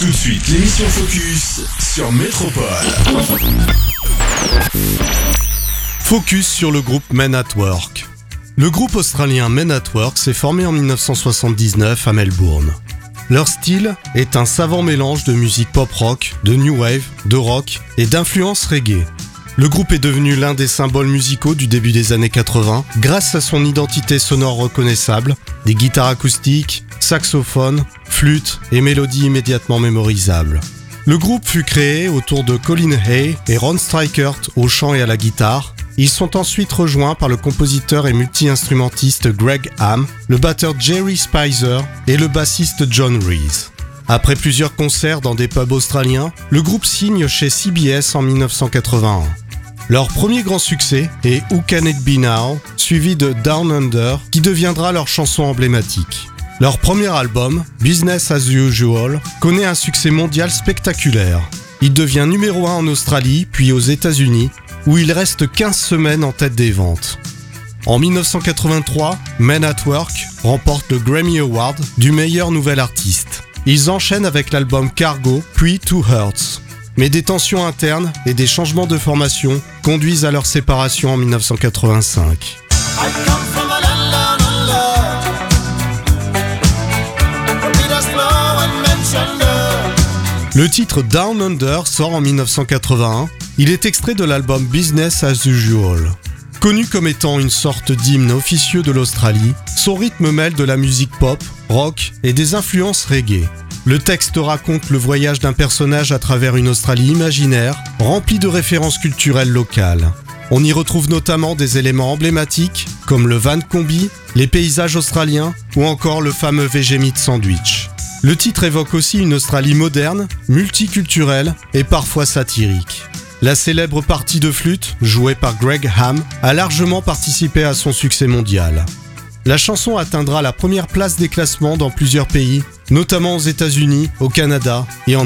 Tout de suite, l'émission Focus sur Métropole. Focus sur le groupe Men at Work. Le groupe australien Men at Work s'est formé en 1979 à Melbourne. Leur style est un savant mélange de musique pop-rock, de new wave, de rock et d'influence reggae. Le groupe est devenu l'un des symboles musicaux du début des années 80 grâce à son identité sonore reconnaissable, des guitares acoustiques, saxophones, flûtes et mélodies immédiatement mémorisables. Le groupe fut créé autour de Colin Hay et Ron Strykert au chant et à la guitare. Ils sont ensuite rejoints par le compositeur et multi-instrumentiste Greg Ham, le batteur Jerry Spicer et le bassiste John Reese. Après plusieurs concerts dans des pubs australiens, le groupe signe chez CBS en 1981. Leur premier grand succès est Who Can It Be Now, suivi de Down Under, qui deviendra leur chanson emblématique. Leur premier album, Business as Usual, connaît un succès mondial spectaculaire. Il devient numéro 1 en Australie, puis aux États-Unis, où il reste 15 semaines en tête des ventes. En 1983, Men at Work remporte le Grammy Award du meilleur nouvel artiste. Ils enchaînent avec l'album Cargo, puis Two Hearts. Mais des tensions internes et des changements de formation conduisent à leur séparation en 1985. Le titre Down Under sort en 1981. Il est extrait de l'album Business as Usual. Connu comme étant une sorte d'hymne officieux de l'Australie, son rythme mêle de la musique pop, rock et des influences reggae. Le texte raconte le voyage d'un personnage à travers une Australie imaginaire, remplie de références culturelles locales. On y retrouve notamment des éléments emblématiques comme le van combi, les paysages australiens ou encore le fameux Vegemite sandwich. Le titre évoque aussi une Australie moderne, multiculturelle et parfois satirique. La célèbre partie de flûte, jouée par Greg Ham, a largement participé à son succès mondial. La chanson atteindra la première place des classements dans plusieurs pays, notamment aux États-Unis, au Canada et en